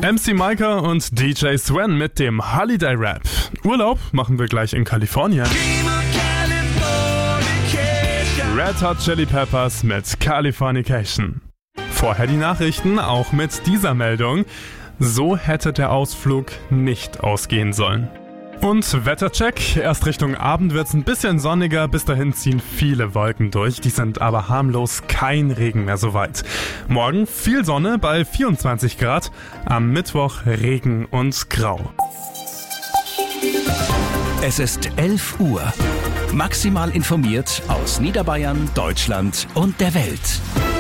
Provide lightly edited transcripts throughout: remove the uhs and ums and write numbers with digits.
MC Maika und DJ Sven mit dem Holiday Rap. Urlaub machen wir gleich in Kalifornien. Red Hot Chili Peppers mit Californication. Vorher die Nachrichten, auch mit dieser Meldung. So hätte der Ausflug nicht ausgehen sollen. Und Wettercheck. Erst Richtung Abend wird's ein bisschen sonniger, bis dahin ziehen viele Wolken durch. Die sind aber harmlos, kein Regen mehr so weit. Morgen viel Sonne bei 24 Grad, am Mittwoch Regen und Grau. Es ist 11 Uhr. Maximal informiert aus Niederbayern, Deutschland und der Welt.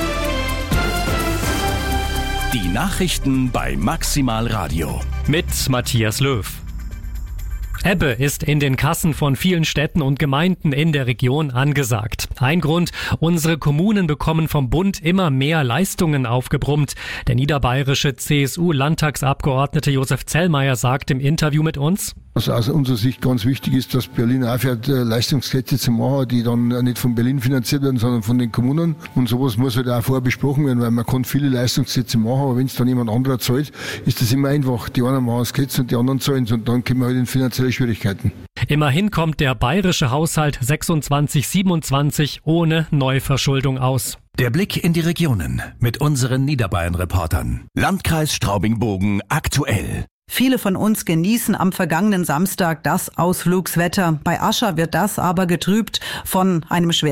Die Nachrichten bei Maximal Radio. Mit Matthias Löw. Ebbe ist in den Kassen von vielen Städten und Gemeinden in der Region angesagt. Ein Grund, unsere Kommunen bekommen vom Bund immer mehr Leistungen aufgebrummt. Der niederbayerische CSU-Landtagsabgeordnete Josef Zellmeier sagt im Interview mit uns: Also aus unserer Sicht ganz wichtig ist, dass Berlin aufhört, Leistungskette zu machen, die dann nicht von Berlin finanziert werden, sondern von den Kommunen. Und sowas muss halt auch vorher besprochen werden, weil man kann viele Leistungssätze machen, aber wenn es dann jemand anderer zahlt, ist das immer einfach. Die einen machen das Gesetz und die anderen zahlen es und dann kommen wir halt in finanzielle Schwierigkeiten. Immerhin kommt der bayerische Haushalt 26/27 ohne Neuverschuldung aus. Der Blick in die Regionen mit unseren Niederbayern-Reportern. Landkreis Straubing-Bogen aktuell. Viele von uns genießen am vergangenen Samstag das Ausflugswetter. Bei Ascha wird das aber getrübt von einem schweren